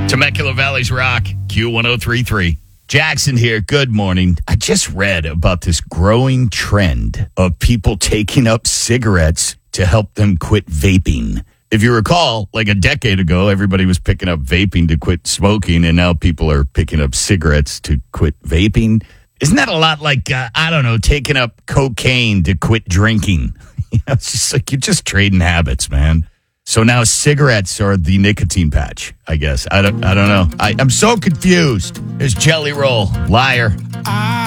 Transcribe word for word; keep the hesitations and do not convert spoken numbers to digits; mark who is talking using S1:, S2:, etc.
S1: Temecula Valley's Rock, Q one oh three point three. Jackson here. Good morning. I just read about this growing trend of people taking up cigarettes to help them quit vaping. If you recall, like a decade ago, everybody was picking up vaping to quit smoking, and now people are picking up cigarettes to quit vaping. Isn't that a lot like, uh, I don't know, taking up cocaine to quit drinking? You know, it's just like you're just trading habits, man. So now cigarettes are the nicotine patch, I guess. I don't I don't know. I, I'm so confused. There's Jelly Roll, Liar.
S2: I